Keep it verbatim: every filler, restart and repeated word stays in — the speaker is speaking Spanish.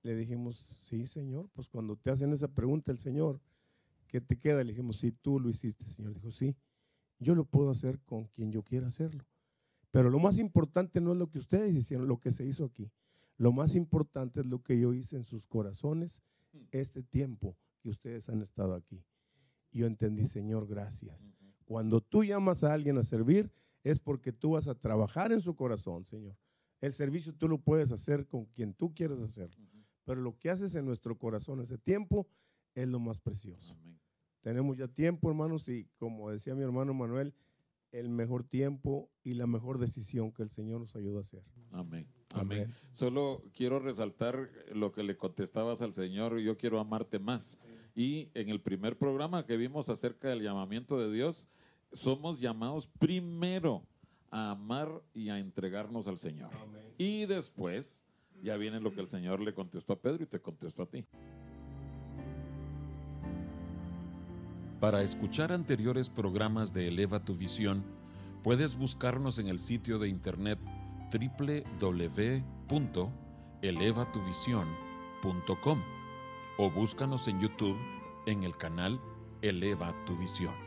le dijimos, sí, Señor, pues cuando te hacen esa pregunta el Señor, ¿qué te queda? Le dijimos, sí, tú lo hiciste, Señor. Dijo, sí, yo lo puedo hacer con quien yo quiera hacerlo. Pero lo más importante no es lo que ustedes hicieron, lo que se hizo aquí. Lo más importante es lo que yo hice en sus corazones este tiempo que ustedes han estado aquí. Y yo entendí, Señor, gracias. Cuando tú llamas a alguien a servir, es porque tú vas a trabajar en su corazón, Señor. El servicio tú lo puedes hacer con quien tú quieras hacerlo, uh-huh. pero lo que haces en nuestro corazón ese tiempo es lo más precioso. Amén. Tenemos ya tiempo, hermanos, y como decía mi hermano Manuel, el mejor tiempo y la mejor decisión que el Señor nos ayuda a hacer. Amén. Amén. Amén. Solo quiero resaltar lo que le contestabas al Señor, yo quiero amarte más. Sí. Y en el primer programa que vimos acerca del llamamiento de Dios, somos llamados primero a amar y a entregarnos al Señor. Amén. Y después ya viene lo que el Señor le contestó a Pedro y te contestó a ti. Para escuchar anteriores programas de Eleva tu Visión, puedes buscarnos en el sitio de internet doble u doble u doble u punto eleva tu visión punto com o búscanos en YouTube en el canal Eleva tu Visión.